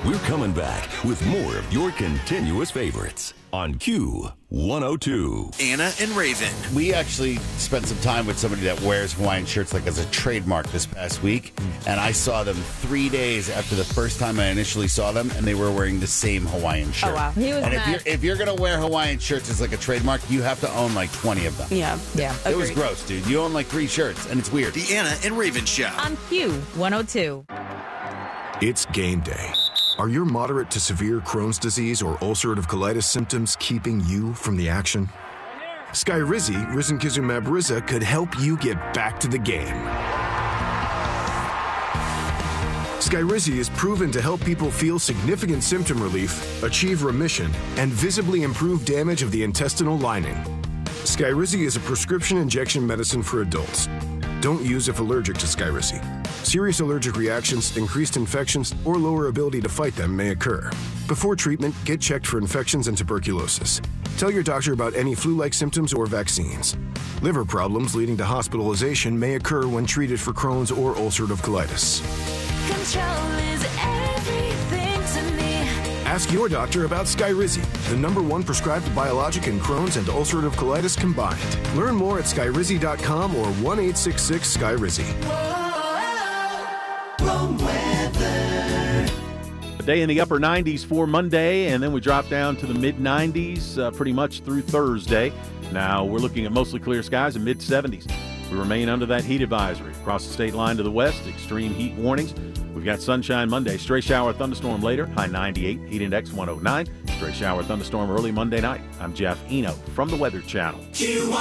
We're coming back with more of your continuous favorites on Q102. Anna and Raven. We actually spent some time with somebody that wears Hawaiian shirts like as a trademark this past week, and I saw them 3 days after the first time I initially saw them, and they were wearing the same Hawaiian shirt. Oh, wow. He was and mad. if you're going to wear Hawaiian shirts as like a trademark, you have to own like 20 of them. Yeah. It was Agreed. gross, dude. You own like 3 shirts, and it's weird. The Anna and Raven Show. On Q102. It's game day. Are your moderate to severe Crohn's disease or ulcerative colitis symptoms keeping you from the action? Skyrizi, risankizumab Riza, could help you get back to the game. Skyrizi is proven to help people feel significant symptom relief, achieve remission, and visibly improve damage of the intestinal lining. Skyrizi is a prescription injection medicine for adults. Don't use if allergic to Skyrizi. Serious allergic reactions, increased infections, or lower ability to fight them may occur. Before treatment, get checked for infections and tuberculosis. Tell your doctor about any flu-like symptoms or vaccines. Liver problems leading to hospitalization may occur when treated for Crohn's or ulcerative colitis. Control is everything to me. Ask your doctor about Skyrizi, the #1 prescribed biologic in Crohn's and ulcerative colitis combined. Learn more at skyrizi.com or 1-866-SKYRIZI. A day in the upper 90s for Monday, and then we drop down to the mid-90s pretty much through Thursday. Now we're looking at mostly clear skies and mid-70s. We remain under that heat advisory. Across the state line to the west, extreme heat warnings. We've got sunshine Monday, stray shower, thunderstorm later, high 98, heat index 109. Stray shower, thunderstorm early Monday night. I'm Jeff Eno from the Weather Channel.